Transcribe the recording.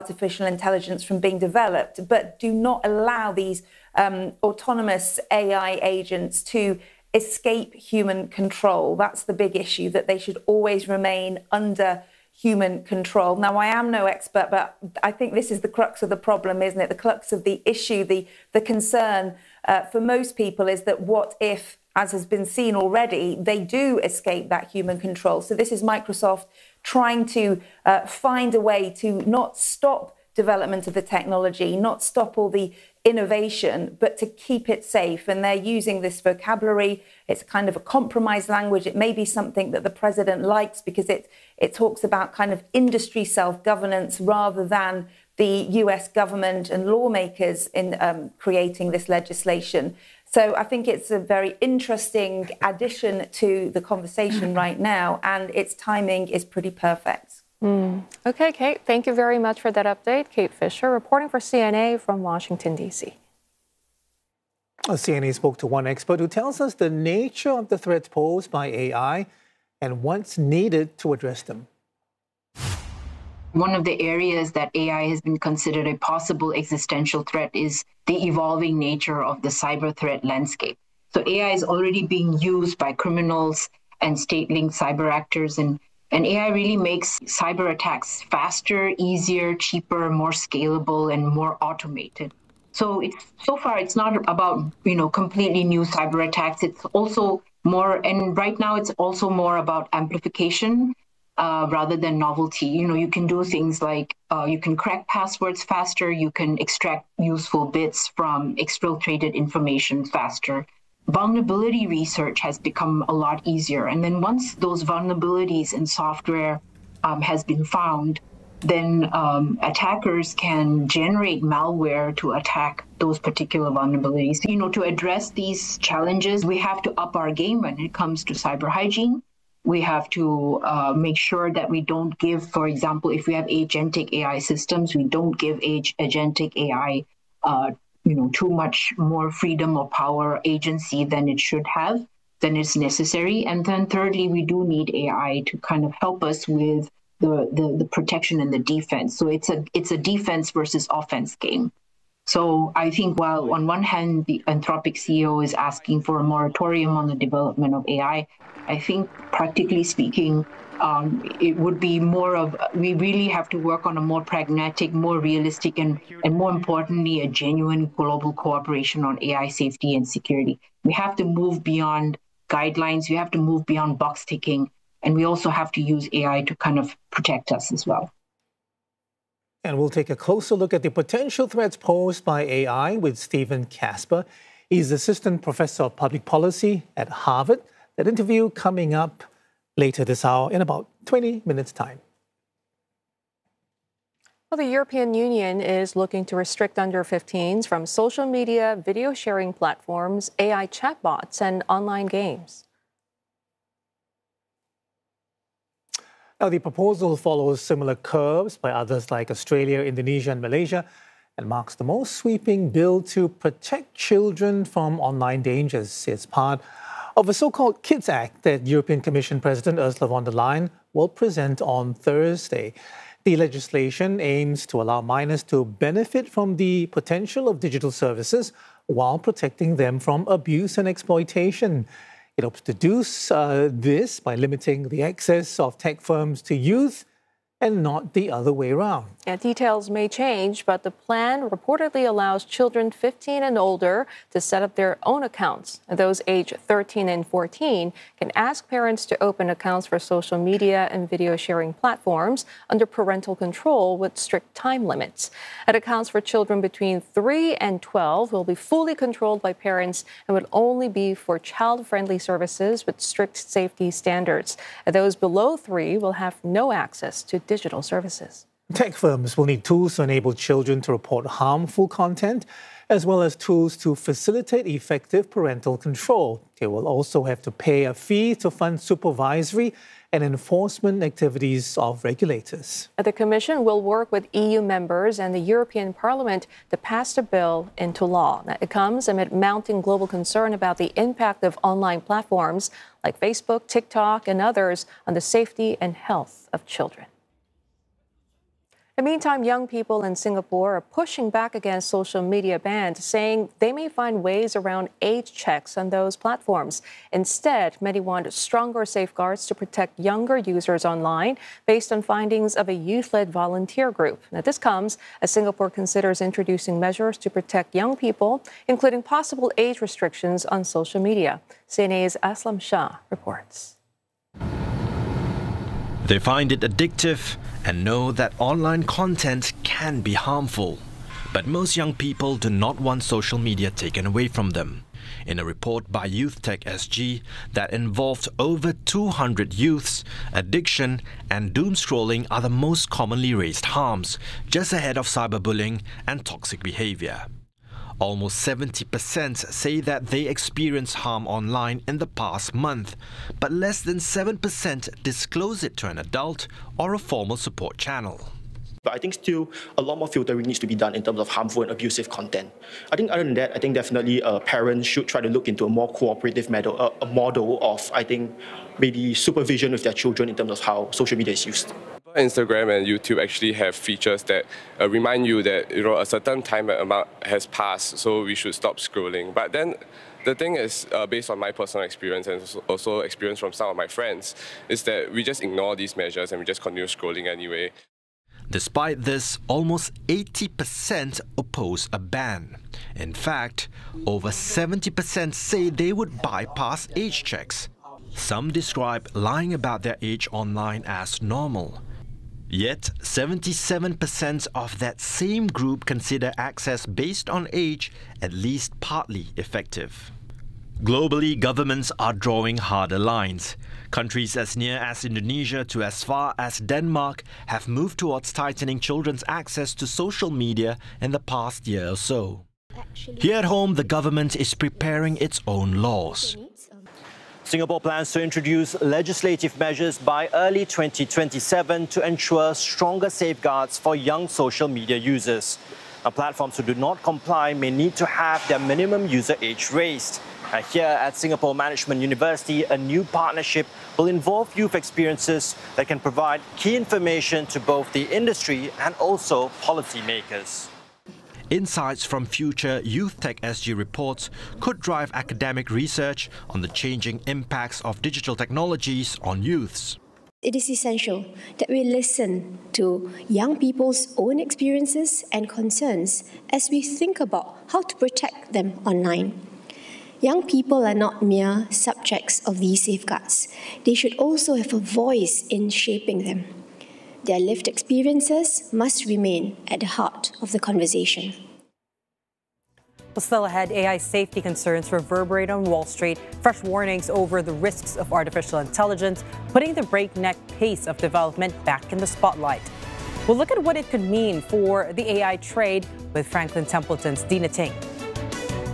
artificial intelligence from being developed, but do not allow these autonomous AI agents to escape human control. That's the big issue, that they should always remain under human control. Now, I am no expert, but I think this is the crux of the problem, isn't it? The crux of the issue, the concern for most people is that what if, as has been seen already, they do escape that human control? So this is Microsoft trying to find a way to not stop development of the technology, not stop all the innovation, but to keep it safe. And they're using this vocabulary. It's kind of a compromise language. It may be something that the president likes because it talks about kind of industry self-governance rather than the US government and lawmakers in creating this legislation. So I think it's a very interesting addition to the conversation right now, and its timing is pretty perfect. Okay, Kate, thank you very much for that update. Kate Fisher reporting for CNA from Washington, D.C. CNA spoke to one expert who tells us the nature of the threats posed by AI and what's needed to address them. One of the areas that AI has been considered a possible existential threat is the evolving nature of the cyber threat landscape. So AI is already being used by criminals and state-linked cyber actors, and AI really makes cyber attacks faster, easier, cheaper, more scalable, and more automated. So far it's not about, completely new cyber attacks. It's also more, and right now it's also more about amplification rather than novelty. You can do things like you can crack passwords faster, you can extract useful bits from exfiltrated information faster. Vulnerability research has become a lot easier. And then once those vulnerabilities in software has been found, then attackers can generate malware to attack those particular vulnerabilities. To address these challenges, we have to up our game when it comes to cyber hygiene. We have to make sure that we don't give, for example, if we have agentic AI systems, we don't give agentic AI too much more freedom or power agency than it should have, than is necessary. And then thirdly, we do need AI to kind of help us with the protection and the defense. So it's a defense versus offense game. So I think while on one hand, the Anthropic CEO is asking for a moratorium on the development of AI, I think practically speaking, it would be more of, we really have to work on a more pragmatic, more realistic, and more importantly, a genuine global cooperation on AI safety and security. We have to move beyond guidelines. We have to move beyond box ticking. And we also have to use AI to kind of protect us as well. And we'll take a closer look at the potential threats posed by AI with Stephen Casper. He's Assistant Professor of Public Policy at Harvard. That interview coming up later this hour in about 20 minutes' time. Well, the European Union is looking to restrict under 15s from social media, video sharing platforms, AI chatbots, and online games. Now, the proposal follows similar curves by others like Australia, Indonesia, and Malaysia, and marks the most sweeping bill to protect children from online dangers. It's part of a so-called Kids Act that European Commission President Ursula von der Leyen will present on Thursday. The legislation aims to allow minors to benefit from the potential of digital services while protecting them from abuse and exploitation. It hopes to do this by limiting the access of tech firms to youth and not the other way around. Yeah, details may change, but the plan reportedly allows children 15 and older to set up their own accounts. Those aged 13 and 14 can ask parents to open accounts for social media and video sharing platforms under parental control with strict time limits. And accounts for children between 3 and 12 will be fully controlled by parents and would only be for child-friendly services with strict safety standards. And those below 3 will have no access to digital services. Tech firms will need tools to enable children to report harmful content, as well as tools to facilitate effective parental control. They will also have to pay a fee to fund supervisory and enforcement activities of regulators. The Commission will work with EU members and the European Parliament to pass the bill into law. Now, it comes amid mounting global concern about the impact of online platforms like Facebook, TikTok, and others on the safety and health of children. In the meantime, young people in Singapore are pushing back against social media bans, saying they may find ways around age checks on those platforms. Instead, many want stronger safeguards to protect younger users online, based on findings of a youth-led volunteer group. Now, this comes as Singapore considers introducing measures to protect young people, including possible age restrictions on social media. CNA's Aslam Shah reports. They find it addictive and know that online content can be harmful. But most young people do not want social media taken away from them. In a report by YouthTech SG that involved over 200 youths, addiction and doom scrolling are the most commonly raised harms, just ahead of cyberbullying and toxic behavior. Almost 70% say that they experienced harm online in the past month, but less than 7% disclose it to an adult or a formal support channel. But I think still a lot more filtering needs to be done in terms of harmful and abusive content. I think other than that, I think definitely parents should try to look into a more cooperative model of, I think, maybe supervision with their children in terms of how social media is used. Instagram and YouTube actually have features that remind you that a certain time amount has passed, so we should stop scrolling. But then the thing is, based on my personal experience and also experience from some of my friends, is that we just ignore these measures and we just continue scrolling anyway. Despite this, almost 80% oppose a ban. In fact, over 70% say they would bypass age checks. Some describe lying about their age online as normal. Yet, 77% of that same group consider access based on age at least partly effective. Globally, governments are drawing harder lines. Countries as near as Indonesia to as far as Denmark have moved towards tightening children's access to social media in the past year or so. Here at home, the government is preparing its own laws. Singapore plans to introduce legislative measures by early 2027 to ensure stronger safeguards for young social media users. Now, platforms who do not comply may need to have their minimum user age raised. Here at Singapore Management University, a new partnership will involve youth experiences that can provide key information to both the industry and also policymakers. Insights from future YouthTech SG reports could drive academic research on the changing impacts of digital technologies on youths. It is essential that we listen to young people's own experiences and concerns as we think about how to protect them online. Young people are not mere subjects of these safeguards. They should also have a voice in shaping them. Their lived experiences must remain at the heart of the conversation. Well, still ahead, AI safety concerns reverberate on Wall Street. Fresh warnings over the risks of artificial intelligence, putting the breakneck pace of development back in the spotlight. We'll look at what it could mean for the AI trade with Franklin Templeton's Dina Ting.